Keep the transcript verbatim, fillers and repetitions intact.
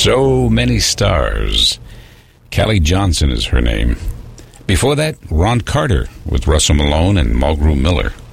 So Many Stars. Callie Johnson is her name. Before that, Ron Carter with Russell Malone and Mulgrew Miller.